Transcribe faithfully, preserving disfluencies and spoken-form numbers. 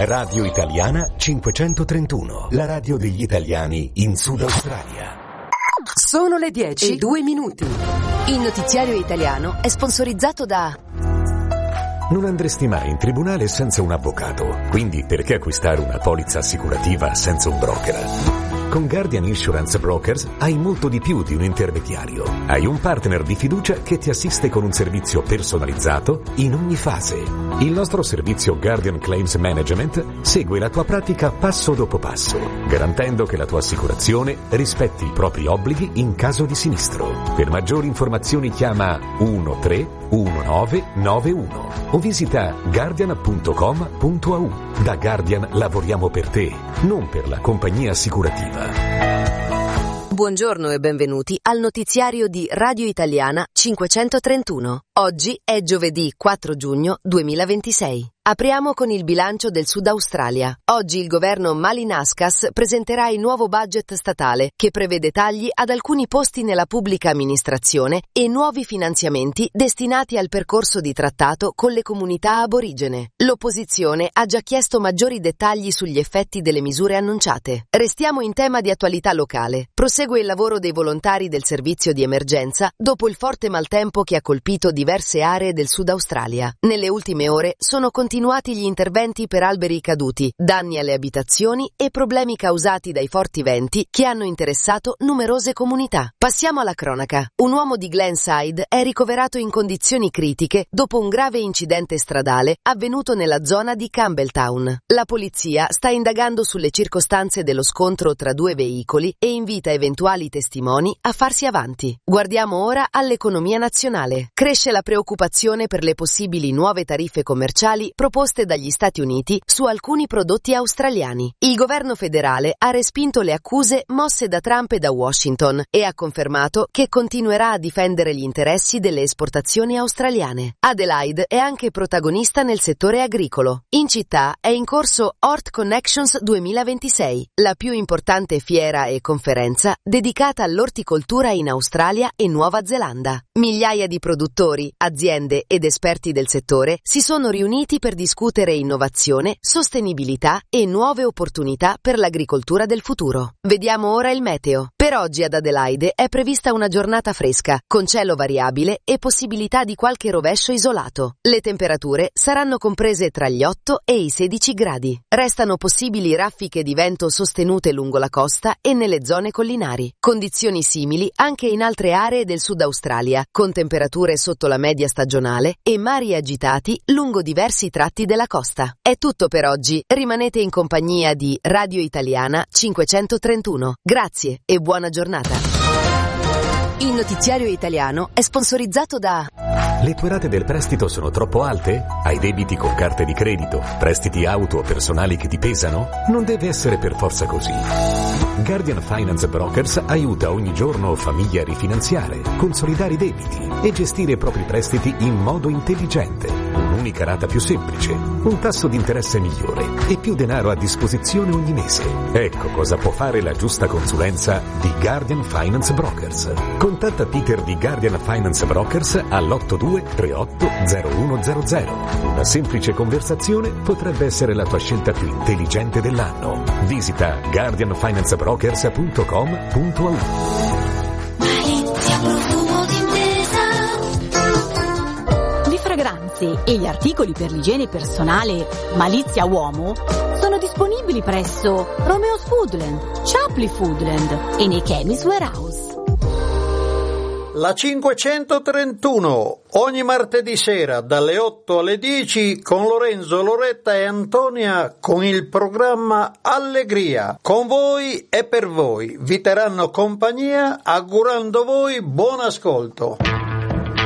Radio Italiana cinquecentotrentuno, la radio degli italiani in Sud Australia. Sono le dieci e due minuti. Il notiziario italiano è sponsorizzato da... Non andresti mai in tribunale senza un avvocato, quindi perché acquistare una polizza assicurativa senza un broker? Con Guardian Insurance Brokers hai molto di più di un intermediario. Hai un partner di fiducia che ti assiste con un servizio personalizzato in ogni fase. Il nostro servizio Guardian Claims Management segue la tua pratica passo dopo passo, garantendo che la tua assicurazione rispetti i propri obblighi in caso di sinistro. Per maggiori informazioni chiama uno tre uno nove nove uno o visita guardian punto com punto a u. Da Guardian lavoriamo per te, non per la compagnia assicurativa. Buongiorno e benvenuti al notiziario di Radio Italiana cinquecentotrentuno. Oggi è giovedì quattro giugno duemilaventisei. Apriamo con il bilancio del Sud Australia. Oggi il governo Malinaskas presenterà il nuovo budget statale che prevede tagli ad alcuni posti nella pubblica amministrazione e nuovi finanziamenti destinati al percorso di trattato con le comunità aborigene. L'opposizione ha già chiesto maggiori dettagli sugli effetti delle misure annunciate. Restiamo in tema di attualità locale. Prosegue il lavoro dei volontari del servizio di emergenza dopo il forte maltempo che ha colpito diverse aree del Sud Australia. Nelle ultime ore sono continuati Continuati gli interventi per alberi caduti, danni alle abitazioni e problemi causati dai forti venti che hanno interessato numerose comunità. Passiamo alla cronaca. Un uomo di Glenside è ricoverato in condizioni critiche dopo un grave incidente stradale avvenuto nella zona di Campbelltown. La polizia sta indagando sulle circostanze dello scontro tra due veicoli e invita eventuali testimoni a farsi avanti. Guardiamo ora all'economia nazionale. Cresce la preoccupazione per le possibili nuove tariffe commerciali proposte dagli Stati Uniti su alcuni prodotti australiani. Il governo federale ha respinto le accuse mosse da Trump e da Washington e ha confermato che continuerà a difendere gli interessi delle esportazioni australiane. Adelaide è anche protagonista nel settore agricolo. In città è in corso Hort Connections duemilaventisei, la più importante fiera e conferenza dedicata all'orticoltura in Australia e Nuova Zelanda. Migliaia di produttori, aziende ed esperti del settore si sono riuniti per discutere innovazione, sostenibilità e nuove opportunità per l'agricoltura del futuro. Vediamo ora il meteo. Per oggi ad Adelaide è prevista una giornata fresca, con cielo variabile e possibilità di qualche rovescio isolato. Le temperature saranno comprese tra gli otto e i sedici gradi. Restano possibili raffiche di vento sostenute lungo la costa e nelle zone collinari. Condizioni simili anche in altre aree del Sud Australia, con temperature sotto la media stagionale e mari agitati lungo diversi tratti della costa. È tutto per oggi. Rimanete in compagnia di Radio Italiana cinquecentotrentuno. Grazie e buona giornata. Il notiziario italiano è sponsorizzato da... Le tue rate del prestito sono troppo alte? Hai debiti con carte di credito? Prestiti auto o personali che ti pesano? Non deve essere per forza così. Guardian Finance Brokers aiuta ogni giorno famiglie a rifinanziare, consolidare i debiti e gestire i propri prestiti in modo intelligente. Un'unica rata più semplice, un tasso di interesse migliore e più denaro a disposizione ogni mese. Ecco cosa può fare la giusta consulenza di Guardian Finance Brokers. Contatta Peter di Guardian Finance Brokers all'otto due tre otto zero uno zero zero. Una semplice conversazione potrebbe essere la tua scelta più intelligente dell'anno. Visita guardian finance brokers punto com punto a u. Le fragranze e gli articoli per l'igiene personale Malizia Uomo sono disponibili presso Romeo's Foodland, Chapley Foodland e nei Chemist Warehouse. La cinquecentotrentuno, ogni martedì sera dalle otto alle dieci con Lorenzo, Loretta e Antonia con il programma Allegria. Con voi e per voi vi terranno compagnia augurando voi buon ascolto.